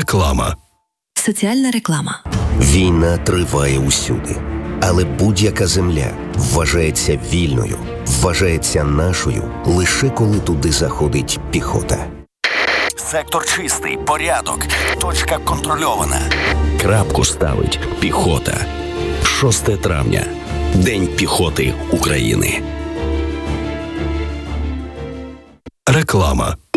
Реклама. Соціальна реклама. Війна триває усюди. Але будь-яка земля вважається вільною, вважається нашою, лише коли туди заходить піхота. Сектор чистий, порядок, точка контрольована. Крапку ставить піхота. 6 травня. День піхоти України. Реклама.